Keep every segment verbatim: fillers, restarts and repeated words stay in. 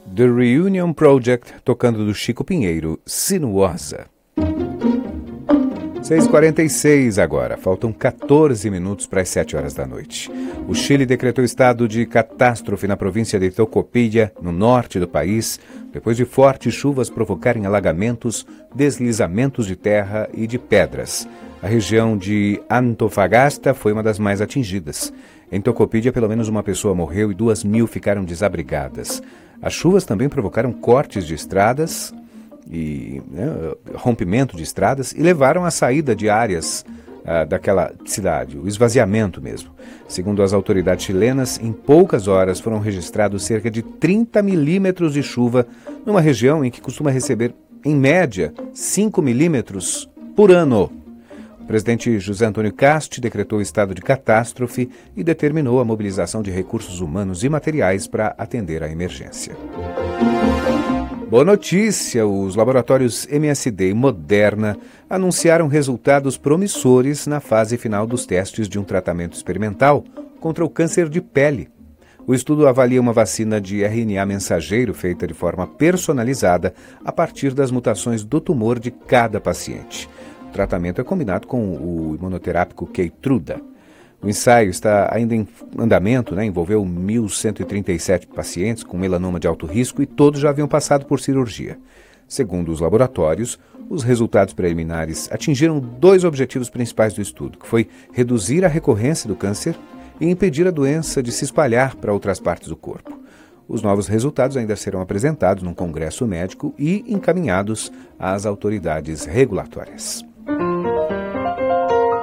The Reunion Project, tocando do Chico Pinheiro, Sinuosa. seis e quarenta e seis agora, faltam quatorze minutos para as sete horas da noite. O Chile decretou estado de catástrofe na província de Tocopilla, no norte do país, depois de fortes chuvas provocarem alagamentos, deslizamentos de terra e de pedras. A região de Antofagasta foi uma das mais atingidas. Em Tocopilla, pelo menos uma pessoa morreu e duas mil ficaram desabrigadas. As chuvas também provocaram cortes de estradas e né, rompimento de estradas e levaram à saída de áreas uh, daquela cidade, o esvaziamento mesmo. Segundo as autoridades chilenas, em poucas horas foram registrados cerca de trinta milímetros de chuva numa região em que costuma receber, em média, cinco milímetros por ano. O presidente José Antônio Casti decretou estado de catástrofe e determinou a mobilização de recursos humanos e materiais para atender à emergência. Boa notícia! Os laboratórios M S D e Moderna anunciaram resultados promissores na fase final dos testes de um tratamento experimental contra o câncer de pele. O estudo avalia uma vacina de R N A mensageiro feita de forma personalizada a partir das mutações do tumor de cada paciente. O tratamento é combinado com o imunoterápico Keytruda. O ensaio está ainda em andamento, né? Envolveu mil cento e trinta e sete pacientes com melanoma de alto risco e todos já haviam passado por cirurgia. Segundo os laboratórios, os resultados preliminares atingiram dois objetivos principais do estudo, que foi reduzir a recorrência do câncer e impedir a doença de se espalhar para outras partes do corpo. Os novos resultados ainda serão apresentados num congresso médico e encaminhados às autoridades regulatórias.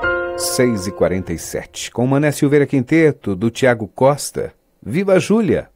seis e quarenta e sete. Com Mané Silveira Quinteto, do Tiago Costa, Viva Júlia!